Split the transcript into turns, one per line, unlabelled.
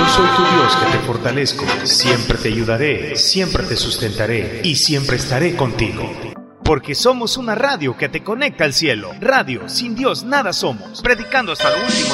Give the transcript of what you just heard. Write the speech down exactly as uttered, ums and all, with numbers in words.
soy tu Dios que te fortalezco, siempre te ayudaré, siempre te sustentaré y siempre estaré contigo. Porque somos una radio que te conecta al cielo. Radio, sin Dios nada somos. Predicando hasta lo último.